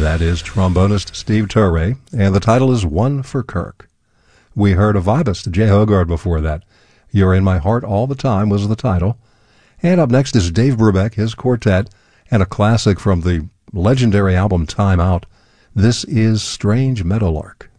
That is trombonist Steve Turre, and the title is One for Kirk. We heard a vibist, Jay Hogard, before that. You're in My Heart All the Time was the title. And up next is Dave Brubeck, his quartet, and a classic from the legendary album Time Out. This is Strange Meadowlark.